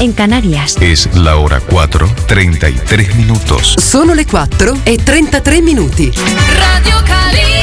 en Canarias. Es la hora 4:33 minutos. Sono le 4:33 minuti. Radio Cali.